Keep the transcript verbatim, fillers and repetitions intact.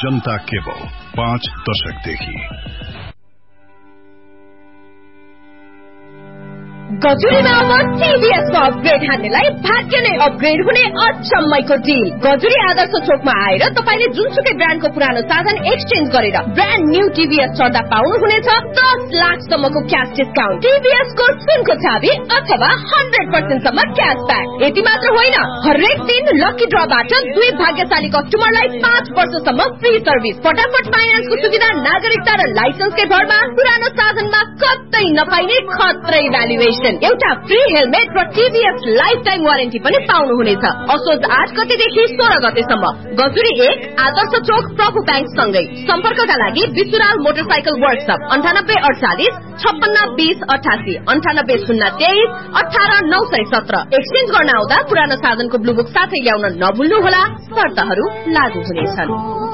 जनता cable पाँच दशकदेखि। गजुरीमा अब टिभीएसको अपग्रेड हान्नेलाई भाग्य नै अपग्रेड हुने अचम्मैको डिल। गजुरी आदर्श चोकमा आएर तपाईले जुनसुकै ब्रान्डको पुरानो साधन एक्सचेन्ज गरेर ब्रान्ड न्यू टिभीएस चढ्दा पाउनुहुनेछ दस लाख सम्मको क्याश डिस्काउन्ट, टिभीएसको सुनको चाबी अथवा हन्ड्रेड पर्सेन्ट सम्म क्यासब्याक। यति मात्र होइन, हरेक दिन लकी ड्रबाट दुई भाग्यशाली कस्टमरलाई पाँच वर्षसम्म फ्री सर्भिस, फटाफट फाइनान्सको सुविधा, नागरिकता र लाइसेन्सकै भरमा पुरानो साधनमा कतै नपाइने खत्रै भ्यालुएसन, एउटा फ्री हेलमेट र टिभीएस लाइफ टाइम वारेन्टी पनि पाउनुहुनेछ। असोज आठ गतेदेखि सोह्र गतेसम्म गजुरी एक आदर्श चोक प्रभु ब्याङ्क सँगै। सम्पर्कका लागि विसुराल मोटरसाइकल वर्कशप अन्ठानब्बे अडचालिस छप्पन्न बीस अठासी अन्ठानब्बे शून्य तेइस अठार नौ सय सत्र। एक्सचेन्ज गर्न आउँदा पुरानो साधनको ब्लू बुक साथै ल्याउन नभुल्नुहोला, शर्तहरू लागू हुनेछन्।